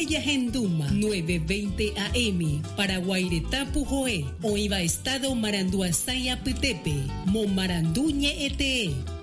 Tuya Genduma 9:20 AM para Guairetá Pujoé o Iba Estado Maranduasaya Pitepe Momaranduñe ETE